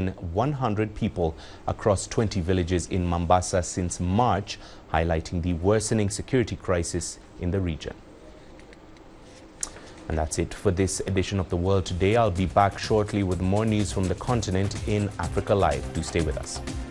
than 100 people across 20 villages in Mombasa since March, highlighting the worsening security crisis in the region. And that's it for this edition of The World Today. I'll be back shortly with more news from the continent in Africa Live. Do stay with us.